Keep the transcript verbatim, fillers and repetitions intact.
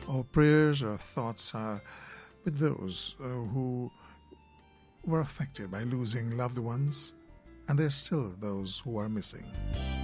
Our prayers, our thoughts are with those uh, who were affected by losing loved ones, and there's still those who are missing.